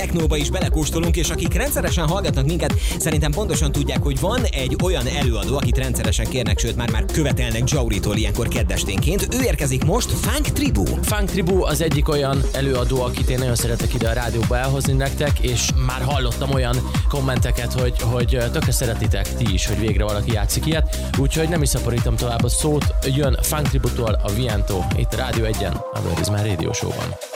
technóba is belekóstolunk, és akik rendszeresen hallgatnak minket, szerintem pontosan tudják, hogy van egy olyan előadó, akit rendszeresen kérnek, sőt már követelnek Jauritól ilyenkor keddesténként. Ő érkezik most, Funk Tribu. Funk Tribu az egyik olyan előadó, akit én nagyon szeretek ide a rádióba elhozni nektek, és már hallottam olyan kommenteket, hogy tökre szeretitek ti is, hogy végre valaki játszik ilyet, úgyhogy nem is szaporítom tovább a szót, jön Funk Tributól a Viento, itt a Rádió 1-en, a Where Is My Radio Show-ban.